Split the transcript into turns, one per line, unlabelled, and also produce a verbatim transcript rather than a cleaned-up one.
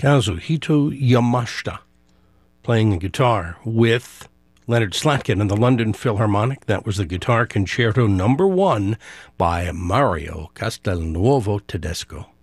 Kazuhito Yamashita playing the guitar with Leonard Slatkin and the London Philharmonic. That was the Guitar Concerto Number One by Mario Castelnuovo Tedesco.